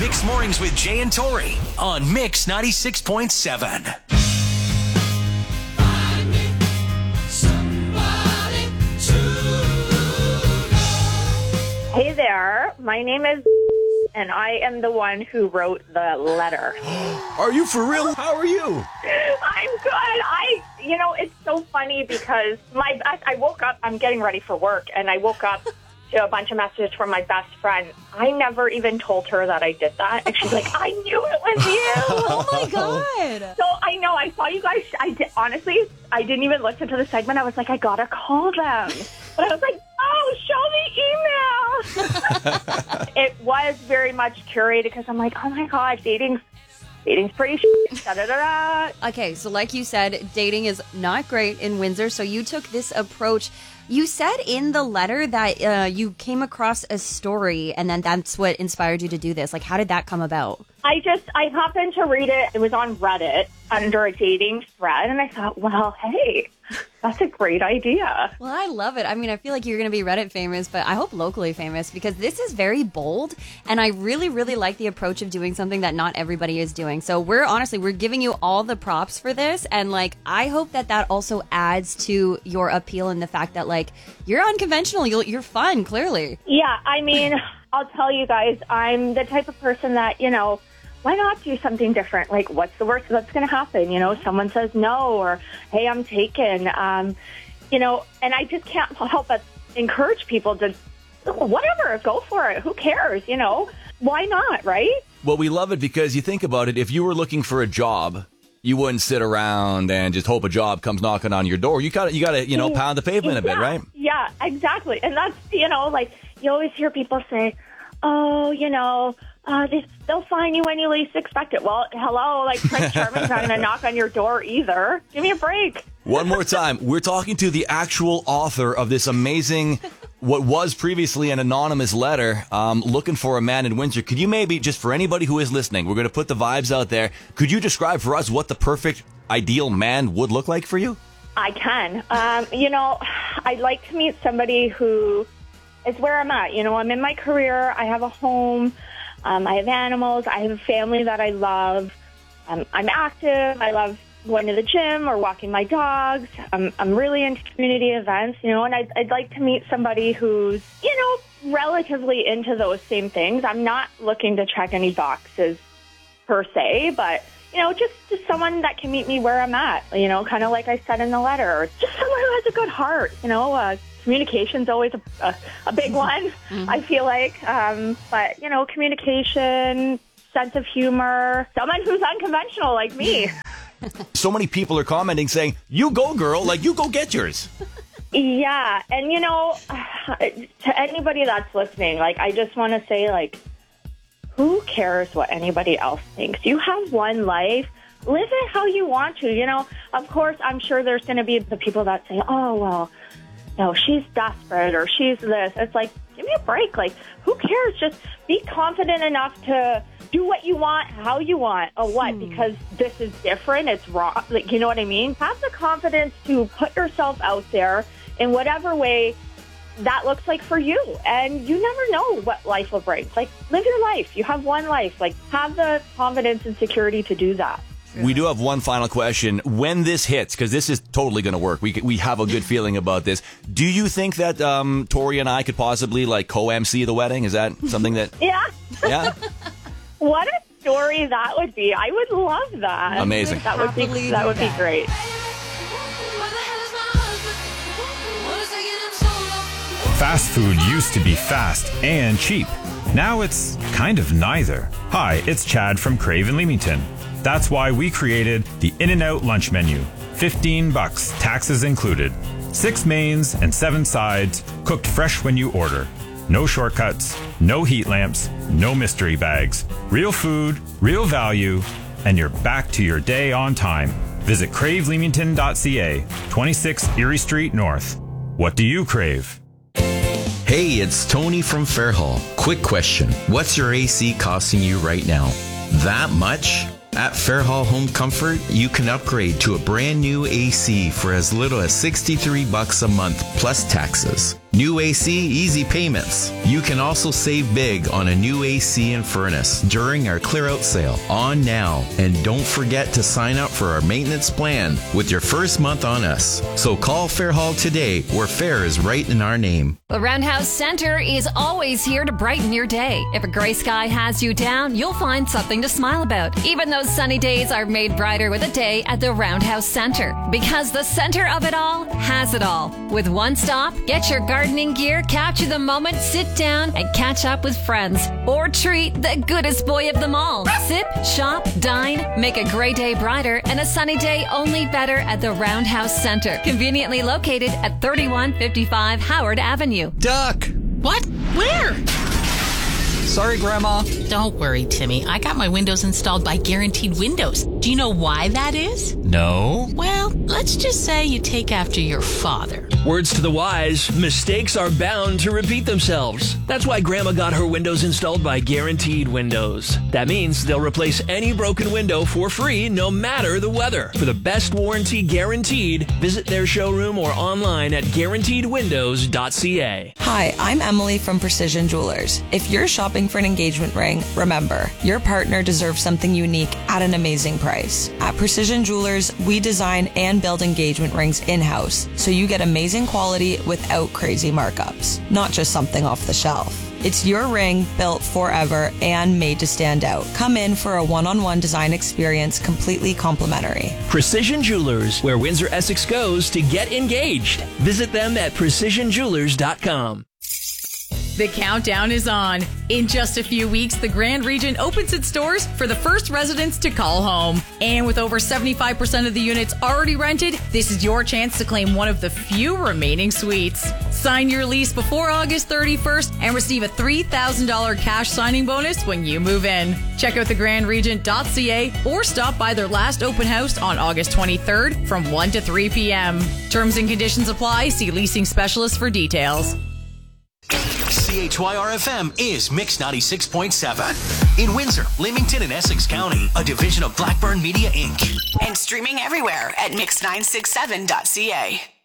Mix Mornings with Jay and Tori on Mix 96.7. Hey there, my name is and I am the one who wrote the letter. Are you for real? How are you? I'm good. It's so funny because I woke up, I'm getting ready for work, and I woke up to a bunch of messages from my best friend. I never even told her that I did that. And she's like, I knew it was you. Oh, my God. So I know, I saw you guys. Honestly, I didn't even listen to the segment. I was like, I got to call them. But I was like, oh, show me email. It was very much curated because I'm like, oh, my God, dating's pretty da-da-da-da. Okay, so like you said, dating is not great in Windsor, so you took this approach. You said in the letter that you came across a story, and then that's what inspired you to do this. Like, how did that come about? I happened to read it. It was on Reddit under a dating thread, and I thought, well, hey, that's a great idea. Well, I love it. I mean, I feel like you're going to be Reddit famous, but I hope locally famous because this is very bold, and I really, really like the approach of doing something that not everybody is doing. So we're giving you all the props for this, and I hope that also adds to your appeal in the fact that you're unconventional, you're fun, clearly. Yeah, I mean, I'll tell you guys, I'm the type of person that, why not do something different? What's the worst that's going to happen? Someone says no, or, hey, I'm taken. And I just can't help but encourage people to, whatever, go for it. Who cares? Why not, right? Well, we love it because you think about it. If you were looking for a job, you wouldn't sit around and just hope a job comes knocking on your door. You got to, pound the pavement a bit, right? Yeah, exactly. And that's, you always hear people say, oh, they'll find you when you least expect it. Well, hello, Prince Charming's not going to knock on your door either. Give me a break. One more time. We're talking to the actual author of this amazing, what was previously an anonymous letter, looking for a man in Windsor. Could you maybe, just for anybody who is listening, we're going to put the vibes out there. Could you describe for us what the perfect, ideal man would look like for you? I can. I'd like to meet somebody who is where I'm at. I'm in my career. I have a home. I have animals. I have a family that I love. I'm active. I love going to the gym or walking my dogs. I'm really into community events, and I'd like to meet somebody who's, relatively into those same things. I'm not looking to check any boxes per se, but, just someone that can meet me where I'm at, kind of like I said in the letter. Just someone who has a good heart, communication's always a big one, I feel like. But, communication, sense of humor, someone who's unconventional like me. So many people are commenting saying, you go, girl, you go get yours. Yeah. And, to anybody that's listening, I just want to say, who cares what anybody else thinks? You have one life. Live it how you want to. Of course, I'm sure there's going to be the people that say, oh, well, no, she's desperate or she's this. It's give me a break. Who cares? Just be confident enough to do what you want, how you want, or what, because this is different. It's wrong. You know what I mean? Have the confidence to put yourself out there in whatever way that looks like for you. And you never know what life will bring. Live your life. You have one life. Have the confidence and security to do that. We do have one final question. When this hits, because this is totally going to work, we have a good feeling about this. Do you think that Tori and I could possibly co-MC the wedding? Is that something that... Yeah. Yeah? What a story that would be. I would love that. Amazing. That would be great. Fast food used to be fast and cheap. Now it's kind of neither. Hi, it's Chad from Crave in Leamington. That's why we created the In-N-Out lunch menu. $15, taxes included. 6 mains and 7 sides, cooked fresh when you order. No shortcuts, no heat lamps, no mystery bags. Real food, real value, and you're back to your day on time. Visit craveleamington.ca, 26 Erie Street North. What do you crave? Hey, it's Tony from Fairhall. Quick question. What's your AC costing you right now? That much? At Fairhall Home Comfort, you can upgrade to a brand new AC for as little as $63 a month plus taxes. New AC, easy payments. You can also save big on a new AC and furnace during our clear out sale on now. And don't forget to sign up for our maintenance plan with your first month on us. So call Fairhall today, where fair is right in our name. The Roundhouse Center is always here to brighten your day. If a gray sky has you down, you'll find something to smile about. Even those sunny days are made brighter with a day at the Roundhouse Center. Because the center of it all has it all. With one stop, get your gardening gear, capture the moment, sit down, and catch up with friends. Or treat the goodest boy of them all. Sip, shop, dine, make a gray day brighter and a sunny day only better at the Roundhouse Center. Conveniently located at 3155 Howard Avenue. Duck! What? Where? Sorry, Grandma. Don't worry, Timmy. I got my windows installed by Guaranteed Windows. Do you know why that is? No. Well, let's just say you take after your father. Words to the wise, mistakes are bound to repeat themselves. That's why Grandma got her windows installed by Guaranteed Windows. That means they'll replace any broken window for free, no matter the weather. For the best warranty guaranteed, visit their showroom or online at guaranteedwindows.ca. Hi, I'm Emily from Precision Jewelers. If you're shopping for an engagement ring, remember, your partner deserves something unique at an amazing price. At Precision Jewelers, we design and build engagement rings in-house, so you get amazing quality without crazy markups, not just something off the shelf. It's your ring, built forever and made to stand out. Come in for a one-on-one design experience, completely complimentary. Precision Jewelers, where Windsor Essex goes to get engaged. Visit them at precisionjewelers.com. The countdown is on. In just a few weeks, the Grand Regent opens its doors for the first residents to call home. And with over 75% of the units already rented, this is your chance to claim one of the few remaining suites. Sign your lease before August 31st and receive a $3,000 cash signing bonus when you move in. Check out thegrandregent.ca or stop by their last open house on August 23rd from 1 to 3 p.m. Terms and conditions apply. See leasing specialist for details. CHYR-FM is Mix 96.7. In Windsor, Leamington, and Essex County, a division of Blackburn Media, Inc. And streaming everywhere at mix967.ca.